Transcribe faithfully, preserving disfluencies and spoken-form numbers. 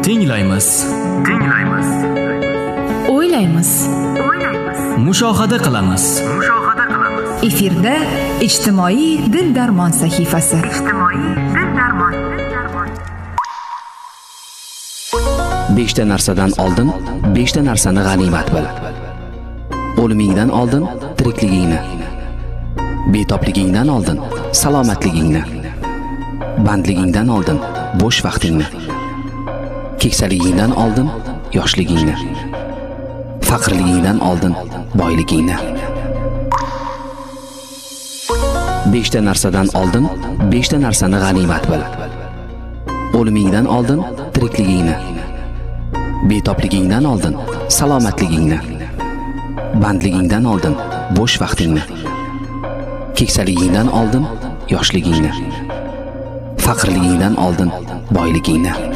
Tinglaymiz. Tinglaymiz. O'ylaymiz. O'ylaymiz. Mushohada qilamiz. Mushohada qilamiz. Efirda ijtimoiy dil darmon sahifasi. Ijtimoiy dil darmon. Beshta narsadan oldin beshta narsani g'animat bil. O'limingdan oldin tirikligingni, betobligingdan oldin salomatligingni, bandligingdan oldin bo'sh vaqtingni, keksaligingdan oldin yoshligingni, faqirligingdan oldin boyligingni. Beshta narsadan oldin beshta narsani g'animat bil. O'limingdan oldin tirikligingni, betobligingdan oldin salomatligingni, bandligingdan oldin bo'sh vaqtingni, keksaligingdan oldin yoshligingni, faqirligingdan oldin boyligingni.